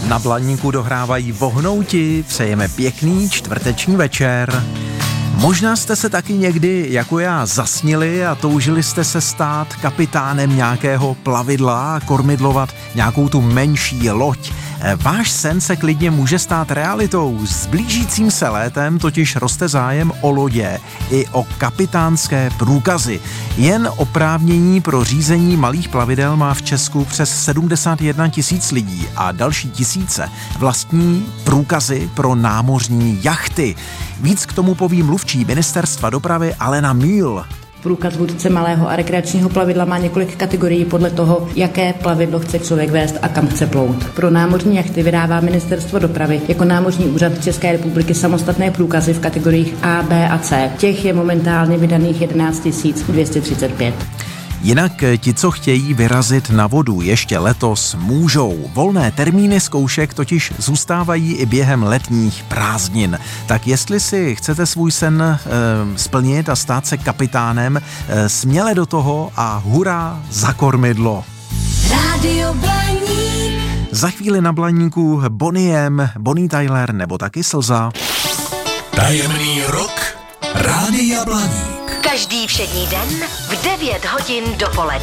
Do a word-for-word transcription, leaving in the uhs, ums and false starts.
Na Blaníku dohrávají vohnouti, přejeme pěkný čtvrteční večer. Možná jste se taky někdy, jako já, zasnili a toužili jste se stát kapitánem nějakého plavidla a kormidlovat nějakou tu menší loď. Váš sen se klidně může stát realitou. S blížícím se létem totiž roste zájem o lodě i o kapitánské průkazy. Jen oprávnění pro řízení malých plavidel má v Česku přes sedmdesát jedna tisíc lidí a další tisíce vlastní průkazy pro námořní jachty. Víc k tomu poví mluvčí Ministerstva dopravy Alena Mühl. Průkaz vůdce malého a rekreačního plavidla má několik kategorií podle toho, jaké plavidlo chce člověk vést a kam chce plout. Pro námořní jachty vydává Ministerstvo dopravy jako námořní úřad České republiky samostatné průkazy v kategoriích A, B a C. Těch je momentálně vydaných jedenáct tisíc dvě stě třicet pět. Jinak ti, co chtějí vyrazit na vodu ještě letos, můžou. Volné termíny zkoušek totiž zůstávají i během letních prázdnin. Tak jestli si chcete svůj sen e, splnit a stát se kapitánem, e, směle do toho a hurá za kormidlo. Rádio Blaník. Za chvíli na Blaníku Bonnie M, Bonnie Tyler nebo taky Slza. Tajemný rok Rádia Blaník. Každý všední den v devět hodin dopoledne.